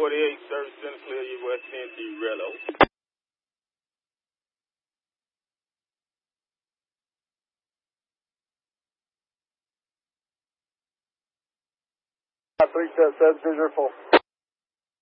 48, service center clear, you West 10 Rello. 37704.